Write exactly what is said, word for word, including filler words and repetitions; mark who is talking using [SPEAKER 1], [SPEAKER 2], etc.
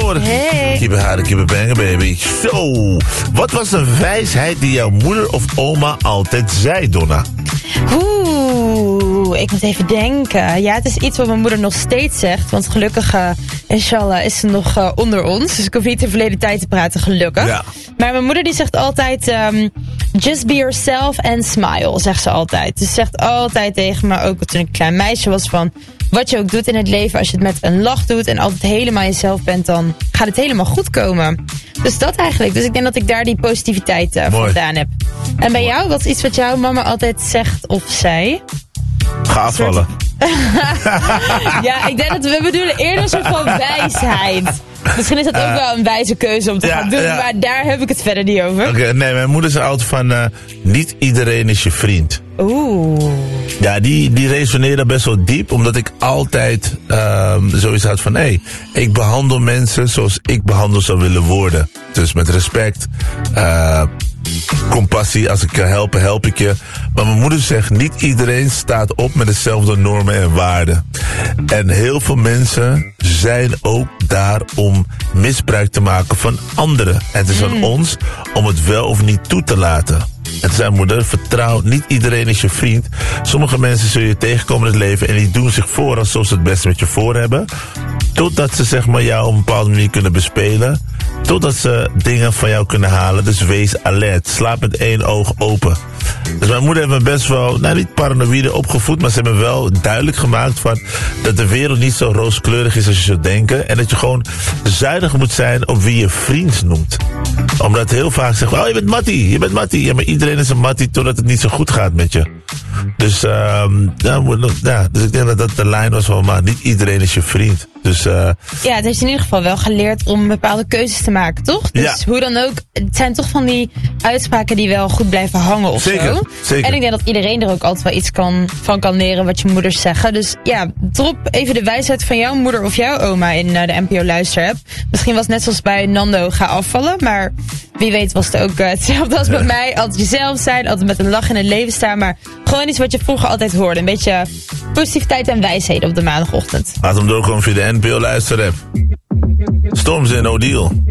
[SPEAKER 1] door.
[SPEAKER 2] Hey.
[SPEAKER 1] Keep it hard, keep it banging, baby. Zo, wat was een wijsheid die jouw moeder of oma altijd zei, Donna?
[SPEAKER 2] Oeh, ik moet even denken. Ja, het is iets wat mijn moeder nog steeds zegt. Want gelukkig, uh, inshallah, is ze nog uh, onder ons. Dus ik hoef niet in verleden tijd te praten, gelukkig.
[SPEAKER 1] Ja.
[SPEAKER 2] Maar mijn moeder die zegt altijd... Um, just be yourself and smile, zegt ze altijd. Dus ze zegt altijd tegen me, ook toen ik een klein meisje was, van... wat je ook doet in het leven, als je het met een lach doet en altijd helemaal jezelf bent, dan gaat het helemaal goed komen. Dus dat eigenlijk. Dus ik denk dat ik daar die positiviteit uh, voor gedaan heb. En bij jou, wat is iets wat jouw mama altijd zegt of zei?
[SPEAKER 1] Ga afvallen.
[SPEAKER 2] Ja, ik denk dat we bedoelen eerder een soort van wijsheid. Misschien is dat ook uh, wel een wijze keuze om te ja, gaan doen, ja. Maar daar heb ik het verder niet over.
[SPEAKER 1] Oké, okay, nee, mijn moeder zei altijd van, uh, niet iedereen is je vriend.
[SPEAKER 2] Oeh.
[SPEAKER 1] Ja, die, die resoneerde best wel diep, omdat ik altijd uh, zoiets had van, hé, hey, ik behandel mensen zoals ik behandeld zou willen worden. Dus met respect, uh, compassie, als ik kan helpen, help ik je. Maar mijn moeder zegt, niet iedereen staat op met dezelfde normen en waarden. En heel veel mensen zijn ook daar om misbruik te maken van anderen. En het is aan mm. ons om het wel of niet toe te laten. En zei moeder, vertrouw, niet iedereen is je vriend. Sommige mensen zul je tegenkomen in het leven en die doen zich voor alsof ze het beste met je voor hebben. Totdat ze zeg maar jou op een bepaalde manier kunnen bespelen. Totdat ze dingen van jou kunnen halen. Dus wees alert. Slaap met één oog open. Dus mijn moeder heeft me best wel, nou niet paranoïde opgevoed, maar ze hebben me wel duidelijk gemaakt van dat de wereld niet zo rooskleurig is als je zou denken. En dat je gewoon zuinig moet zijn op wie je vriend noemt. Omdat heel vaak zeggen, oh je bent Mattie, je bent Mattie. Ja, maar iedereen is een Mattie totdat het niet zo goed gaat met je. Dus, um, ja, ja, dus ik denk dat dat de lijn was van, maar niet iedereen is je vriend. Dus, uh,
[SPEAKER 2] ja, het heeft in ieder geval wel geleerd om bepaalde keuzes te maken, toch? Dus ja. Hoe dan ook, het zijn toch van die uitspraken die wel goed blijven hangen of
[SPEAKER 1] zeker,
[SPEAKER 2] zo.
[SPEAKER 1] Zeker.
[SPEAKER 2] En ik denk dat iedereen er ook altijd wel iets kan, van kan leren wat je moeders zeggen. Dus ja, drop even de wijsheid van jouw moeder of jouw oma in uh, de N P O luisterapp. Misschien was het net zoals bij Nando, ga afvallen, maar wie weet was het ook uh, hetzelfde als bij mij. Altijd jezelf zijn, altijd met een lach in het leven staan, maar gewoon iets wat je vroeger altijd hoorde. Een beetje positiviteit en wijsheden op de maandagochtend.
[SPEAKER 1] Laat hem doorkomen via de N P O luisterapp. Stormzy en O'Deal.